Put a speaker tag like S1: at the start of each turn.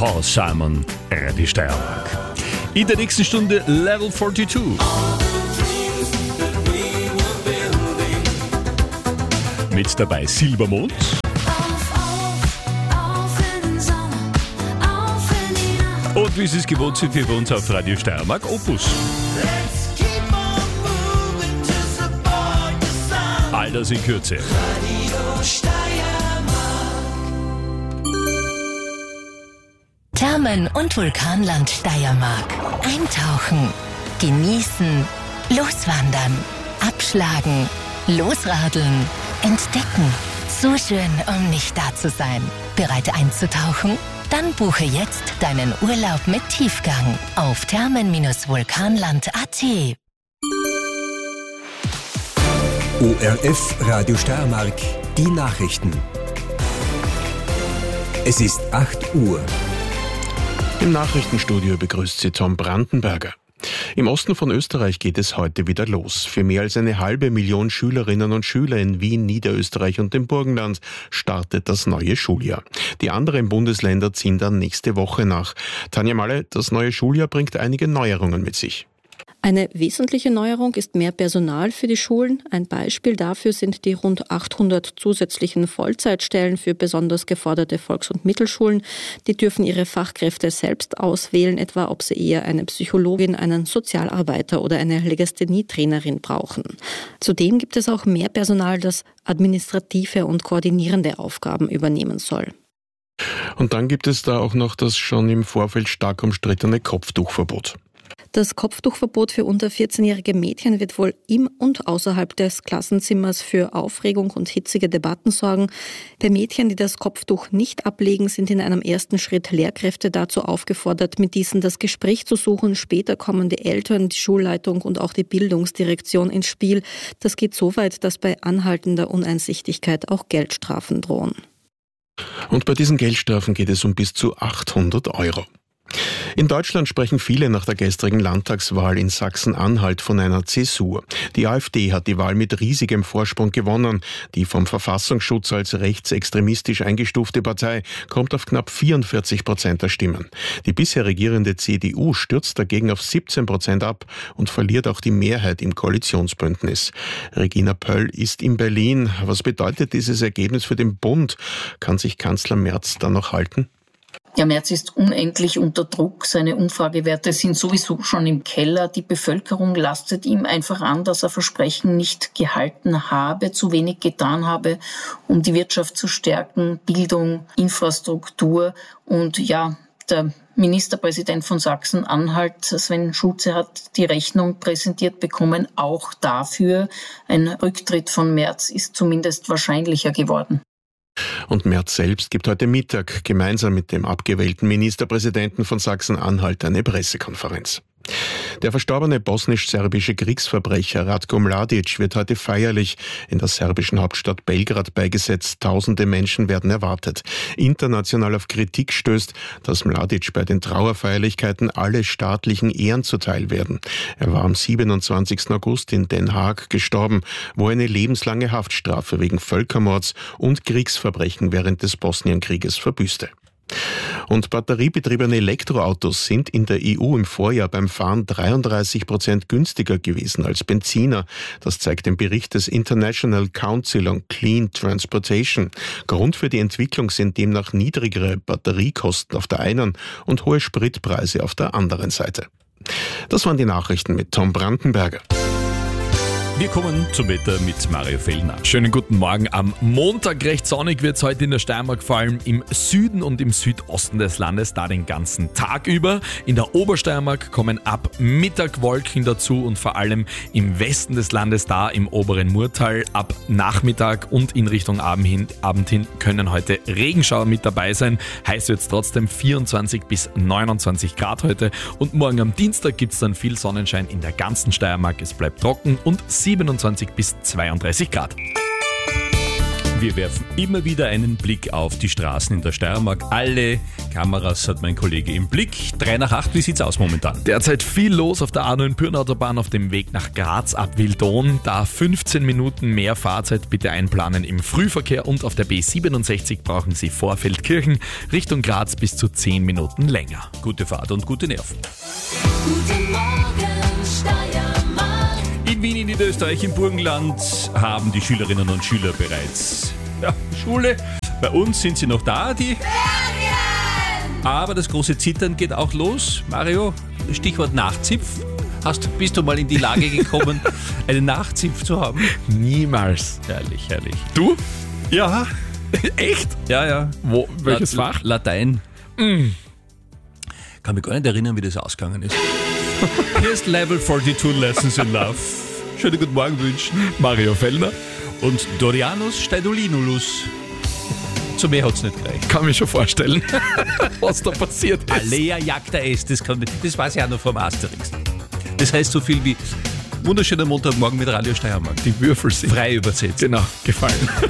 S1: Paul Simon, Radio Steiermark. In der nächsten Stunde Level 42. Mit dabei Silbermond. Und wie Sie es gewohnt sind, wir bei uns auf Radio Steiermark Opus. All das in Kürze.
S2: Thermen- und Vulkanland Steiermark. Eintauchen, genießen, loswandern, abschlagen, losradeln, entdecken. So schön, um nicht da zu sein. Bereit einzutauchen? Dann buche jetzt deinen Urlaub mit Tiefgang auf thermen-vulkanland.at.
S3: ORF Radio Steiermark, die Nachrichten. Es ist 8 Uhr.
S4: Im Nachrichtenstudio begrüßt Sie Tom Brandenberger. Im Osten von Österreich geht es heute wieder los. Für mehr als 500.000 Schülerinnen und Schüler in Wien, Niederösterreich und dem Burgenland startet das neue Schuljahr. Die anderen Bundesländer ziehen dann nächste Woche nach. Tanja Malle, das neue Schuljahr bringt einige Neuerungen mit sich.
S5: Eine wesentliche Neuerung ist mehr Personal für die Schulen. Ein Beispiel dafür sind die rund 800 zusätzlichen Vollzeitstellen für besonders geforderte Volks- und Mittelschulen. Die dürfen ihre Fachkräfte selbst auswählen, etwa ob sie eher eine Psychologin, einen Sozialarbeiter oder eine Legasthenie-Trainerin brauchen. Zudem gibt es auch mehr Personal, das administrative und koordinierende Aufgaben übernehmen soll.
S4: Und dann gibt es da auch noch das schon im Vorfeld stark umstrittene Kopftuchverbot.
S5: Das Kopftuchverbot für unter 14-jährige Mädchen wird wohl im und außerhalb des Klassenzimmers für Aufregung und hitzige Debatten sorgen. Bei Mädchen, die das Kopftuch nicht ablegen, sind in einem ersten Schritt Lehrkräfte dazu aufgefordert, mit diesen das Gespräch zu suchen. Später kommen die Eltern, die Schulleitung und auch die Bildungsdirektion ins Spiel. Das geht so weit, dass bei anhaltender Uneinsichtigkeit auch Geldstrafen drohen.
S4: Und bei diesen Geldstrafen geht es um bis zu 800 €. In Deutschland sprechen viele nach der gestrigen Landtagswahl in Sachsen-Anhalt von einer Zäsur. Die AfD hat die Wahl mit riesigem Vorsprung gewonnen. Die vom Verfassungsschutz als rechtsextremistisch eingestufte Partei kommt auf knapp 44% der Stimmen. Die bisher regierende CDU stürzt dagegen auf 17% ab und verliert auch die Mehrheit im Koalitionsbündnis. Regina Pöll ist in Berlin. Was bedeutet dieses Ergebnis für den Bund? Kann sich Kanzler Merz dann noch halten?
S6: Ja, Merz ist unendlich unter Druck. Seine Umfragewerte sind sowieso schon im Keller. Die Bevölkerung lastet ihm einfach an, dass er Versprechen nicht gehalten habe, zu wenig getan habe, um die Wirtschaft zu stärken, Bildung, Infrastruktur. Und ja, der Ministerpräsident von Sachsen-Anhalt, Sven Schulze, hat die Rechnung präsentiert bekommen. Auch dafür ein Rücktritt von Merz ist zumindest wahrscheinlicher geworden.
S4: Und Merz selbst gibt heute Mittag gemeinsam mit dem abgewählten Ministerpräsidenten von Sachsen-Anhalt eine Pressekonferenz. Der verstorbene bosnisch-serbische Kriegsverbrecher Ratko Mladic wird heute feierlich in der serbischen Hauptstadt Belgrad beigesetzt. Tausende Menschen werden erwartet. International auf Kritik stößt, dass Mladic bei den Trauerfeierlichkeiten alle staatlichen Ehren zuteil werden. Er war am 27. August in Den Haag gestorben, wo er eine lebenslange Haftstrafe wegen Völkermords und Kriegsverbrechen während des Bosnienkrieges verbüßte. Und batteriebetriebene Elektroautos sind in der EU im Vorjahr beim Fahren 33% günstiger gewesen als Benziner. Das zeigt ein Bericht des International Council on Clean Transportation. Grund für die Entwicklung sind demnach niedrigere Batteriekosten auf der einen und hohe Spritpreise auf der anderen Seite. Das waren die Nachrichten mit Tom Brandenberger.
S1: Wir kommen zum Wetter mit Mario Fellner. Schönen guten Morgen. Am Montag recht sonnig wird es heute in der Steiermark, vor allem im Süden und im Südosten des Landes, da den ganzen Tag über. In der Obersteiermark kommen ab Mittag Wolken dazu und vor allem im Westen des Landes, da im oberen Murtal, ab Nachmittag und in Richtung Abend hin können heute Regenschauer mit dabei sein. Heiß wird es trotzdem, 24 bis 29 Grad heute. Und morgen am Dienstag gibt es dann viel Sonnenschein in der ganzen Steiermark. Es bleibt trocken und 27 bis 32 Grad.
S7: Wir werfen immer wieder einen Blick auf die Straßen in der Steiermark. Alle Kameras hat mein Kollege im Blick. 7:03, wie sieht's aus momentan?
S1: Derzeit viel los auf der A9-Pyrn-Autobahn auf dem Weg nach Graz ab Wildon. Da 15 Minuten mehr Fahrzeit bitte einplanen im Frühverkehr und auf der B67 brauchen Sie Vorfeldkirchen Richtung Graz bis zu 10 Minuten länger.
S7: Gute Fahrt und gute Nerven.
S8: Guten Morgen, Steiermark.
S7: In Wien, in Niederösterreich, im Burgenland haben die Schülerinnen und Schüler bereits Schule. Bei uns sind sie noch da, die Ferien! Aber das große Zittern geht auch los. Mario, Stichwort Nachzipf. Bist du mal in die Lage gekommen, einen Nachzipf zu haben?
S1: Niemals.
S7: Herrlich, herrlich.
S1: Du?
S7: Ja.
S1: Echt?
S7: Ja.
S1: Welches Fach?
S7: Latein. Kann mich gar nicht erinnern, wie das ausgegangen ist. Hier ist Level 42 Lessons in Love. Schönen guten Morgen wünschen.
S1: Mario Fellner.
S7: Und Dorianus Steidolinulus. Zu mehr hat's nicht gleich.
S1: Kann mir schon vorstellen, was da passiert ist.
S7: Alea jagda est, das weiß ich auch noch vom Asterix. Das heißt so viel wie wunderschöner Montagmorgen mit Radio Steiermark.
S1: Die Würfel sind
S7: frei übersetzt.
S1: Genau, gefallen.